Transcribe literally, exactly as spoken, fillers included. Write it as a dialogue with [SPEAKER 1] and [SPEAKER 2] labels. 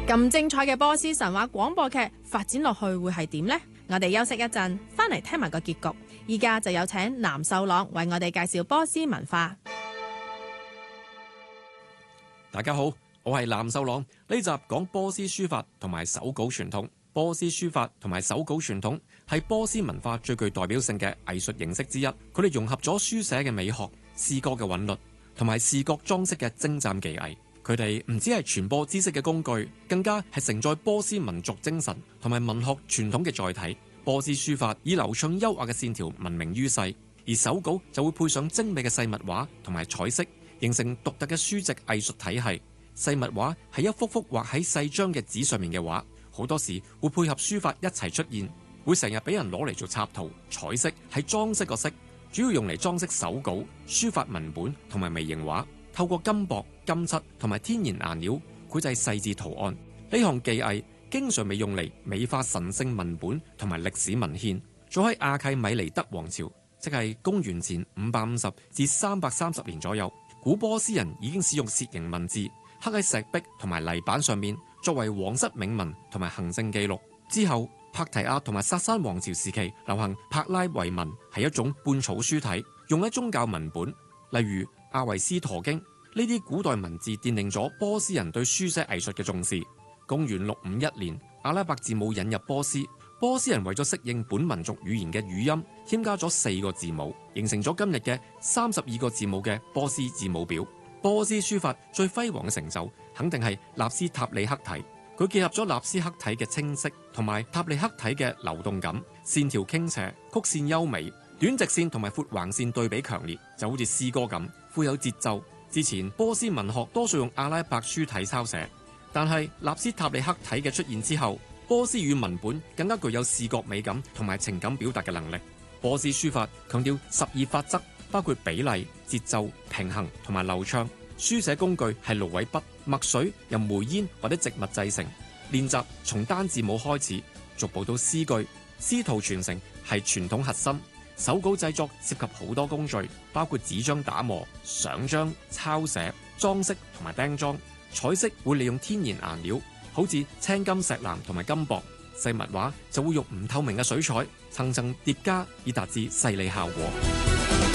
[SPEAKER 1] 咁精彩嘅波斯神話廣播劇發展落去會係點呢？我哋休息一陣，翻嚟聽埋個結局。依家就有請藍秀朗為我哋介紹波斯文化。
[SPEAKER 2] 大家好，我係藍秀朗。呢集講波斯書法同埋手稿傳統。波斯書法同埋手稿傳統係波斯文化最具代表性嘅藝術形式之一。佢哋融合咗書寫嘅美學、詩歌嘅韻律同埋視覺裝飾嘅精湛技藝。佢哋唔止係傳播知識嘅工具，更加係承載波斯民族精神同埋文學傳統嘅載體。波斯書法以流暢優雅嘅線條聞名於世，而手稿就會配上精美嘅細密畫同埋彩色，形成獨特嘅書籍藝術體系。細密畫係一幅幅畫喺細張嘅紙上面嘅畫，好多時會配合書法一齊出現，會成日俾人攞嚟做插圖。彩色係裝飾個色，主要用嚟裝飾手稿、書法文本同埋微型畫。透過金箔、金漆同埋天然顏料繪製細緻圖案，呢項技藝經常被用嚟美化神聖文本同埋歷史文獻。早喺亞契米尼德王朝，即係公元前五百五十至三百三十年左右，古波斯人已經使用楔形文字刻喺石壁同埋泥板上面，作為皇室銘文同埋行政記錄。之後，帕提亞同埋薩珊王朝時期流行柏拉維文，係一種半草書體，用喺宗教文本，例如阿維斯陀經。呢啲古代文字奠定咗波斯人對書寫藝術嘅重視。公元六五一年，阿拉伯字母引入波斯，波斯人為咗適應本民族語言嘅語音，添加咗四個字母，形成咗今日嘅三十二個字母嘅波斯字母表。波斯書法最輝煌嘅成就，肯定係納斯塔里克體。佢結合咗納斯克體嘅清晰，同埋塔里克體嘅流動感，線條傾斜，曲線優美，短直線同埋闊橫線對比強烈，就好似詩歌咁，富有節奏。之前波斯文學多數用阿拉伯書體抄寫，但係納斯塔里克體嘅出現之後，波斯語文本更加具有視覺美感同埋情感表達嘅能力。波斯書法強調十二法則，包括比例、節奏、平衡同埋流暢。書寫工具係蘆葦筆、墨水由煤煙或者植物製成。練習從單字母開始，逐步到詩句，師徒傳承係傳統核心。手稿製作涉及好多工序，包括紙張打磨、上漿、抄寫、裝飾同埋釘裝。彩色會利用天然顏料，好似青金石藍同埋金箔。細密畫就會用唔透明嘅水彩層層疊加，以達至細膩效果。